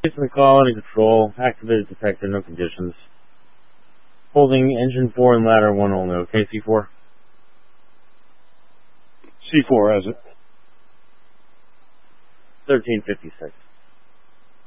Jason McCall, under control. Activated detector, no conditions. Holding engine 4 and ladder 1 only, okay, C4? C4 has it. 1356.